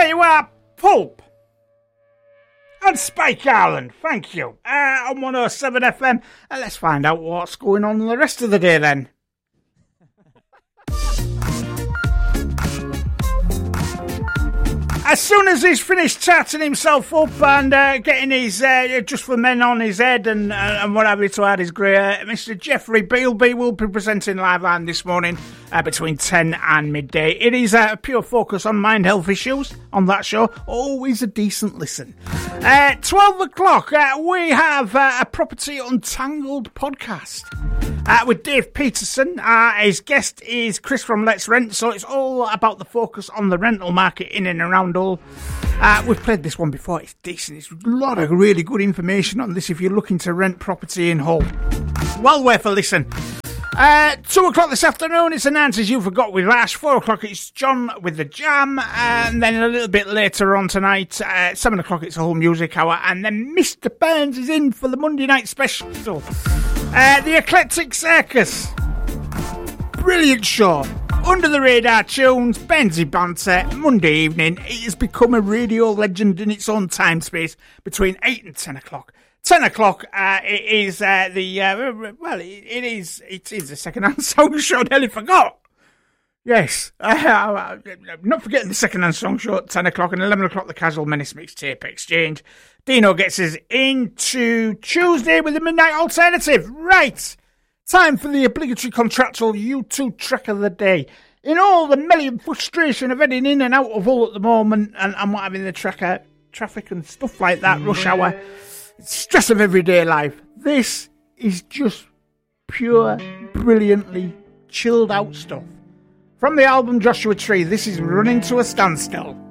There you are, Pulp. And Spike Ireland, thank you. On 107 FM. Let's find out what's going on the rest of the day then. As soon as he's finished tarting himself up and getting his Just for Men on his head and what have you to add his grey, Mr. Jeffrey Bealby will be presenting Live Line this morning between 10 and midday. It is a pure focus on mind health issues on that show. Always a decent listen. 12 o'clock, we have a Property Untangled podcast. With Dave Peterson. His guest is Chris from Let's Rent, so it's all about the focus on the rental market in and around Hull. We've played this one before, it's decent, it's a lot of really good information on this if you're looking to rent property in Hull. Well worth a listen. 2 o'clock this afternoon, it's Answers You Forgot with Ash. 4 o'clock, it's John with The Jam. And then a little bit later on tonight, 7 o'clock, it's a whole music hour. And then Mr. Burns is in for the Monday night special. The Eclectic Circus. Brilliant show. Under the radar tunes, Benzie banter, Monday evening. It has become a radio legend in its own time space between 8 and 10 o'clock. 10 o'clock, it is it is a second-hand song show. I nearly forgot. Yes, not forgetting the second-hand song show at 10 o'clock and 11 o'clock, the Casual Menace Mixtape Exchange. Dino gets us into Tuesday with the Midnight Alternative. Right, time for the obligatory contractual U2 track of the day. In all the million frustration of heading in and out of Hull at the moment and what having the traffic and stuff like that, rush hour, stress of everyday life, this is just pure, brilliantly chilled out stuff. From the album Joshua Tree, this is Running to a Standstill.